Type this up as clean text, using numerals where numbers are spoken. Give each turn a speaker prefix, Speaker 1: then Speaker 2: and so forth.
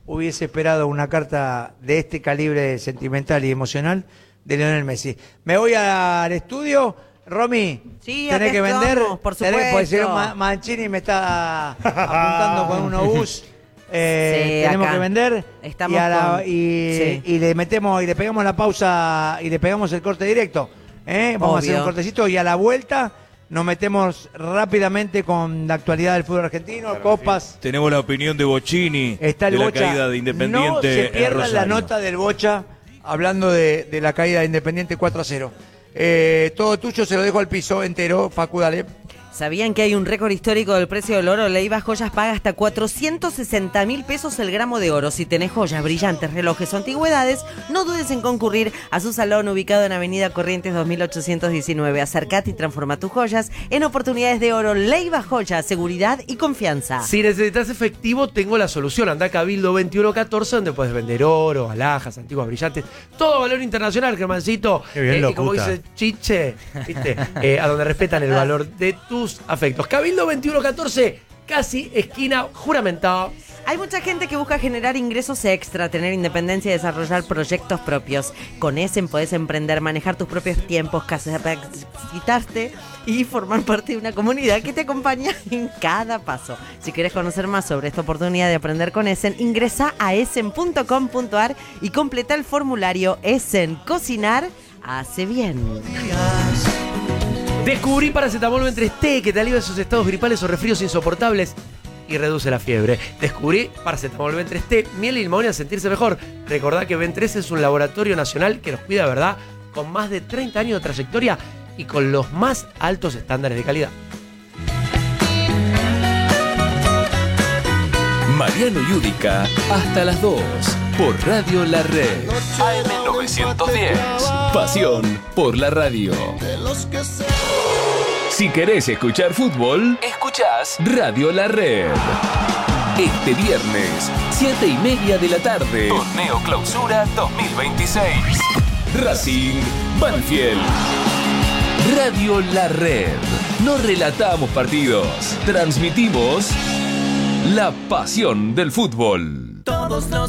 Speaker 1: hubiese esperado una carta de este calibre sentimental y emocional de Lionel Messi. Me voy al estudio. Romy,
Speaker 2: sí,
Speaker 1: tenés que vender.
Speaker 2: Por supuesto.
Speaker 1: Porque si no, Mancini me está apuntando con un obús. Tenemos que vender.
Speaker 2: Estamos
Speaker 1: y le metemos y le pegamos la pausa y le pegamos el corte directo. Vamos a hacer un cortecito y a la vuelta nos metemos rápidamente con la actualidad del fútbol argentino, claro, copas.
Speaker 3: Tenemos la opinión de Bocini,
Speaker 1: está el
Speaker 3: de la
Speaker 1: Bocha.
Speaker 3: caída de Independiente.
Speaker 1: No se pierdan
Speaker 3: Rosario.
Speaker 1: la nota del Bocha hablando de la caída de Independiente 4-0. Todo tuyo, se lo dejo al piso entero. Facu, dale.
Speaker 2: ¿Sabían que hay un récord histórico del precio del oro? Leiva Joyas paga hasta 460.000 pesos el gramo de oro. Si tenés joyas, brillantes, relojes o antigüedades, no dudes en concurrir a su salón ubicado en Avenida Corrientes 2819. Acercate y transforma tus joyas en oportunidades de oro. Leiva Joyas, seguridad y confianza.
Speaker 4: Si necesitas efectivo, tengo la solución. Anda a Cabildo 2114, donde puedes vender oro, alhajas, antiguas brillantes, todo valor internacional, Germancito.
Speaker 5: Qué bien,
Speaker 4: como dice Chiche, ¿viste? A donde respetan el valor de tus afectos. Cabildo 2114, casi esquina juramentado.
Speaker 2: Hay mucha gente que busca generar ingresos extra, tener independencia y desarrollar proyectos propios. Con Essen podés emprender, manejar tus propios tiempos, capacitarte y formar parte de una comunidad que te acompaña en cada paso. Si querés conocer más sobre esta oportunidad de aprender con Essen, ingresa a essen.com.ar y completa el formulario. Essen, cocinar hace bien.
Speaker 4: Descubrí paracetamol B3T, que te alivia esos estados gripales o resfríos insoportables y reduce la fiebre. Descubrí paracetamol B3T, miel y limón y a sentirse mejor. Recordá que B3 es un laboratorio nacional que nos cuida de verdad, con más de 30 años de trayectoria y con los más altos estándares de calidad.
Speaker 6: Mariano Yudica, hasta las 2, por Radio La Red. AM910, pasión por la radio. Si querés escuchar fútbol, escuchás Radio La Red. Este viernes, 7:30 de la tarde, Torneo Clausura 2026. Racing Banfield. Radio La Red. No relatamos partidos, transmitimos la pasión del fútbol.
Speaker 7: Todos los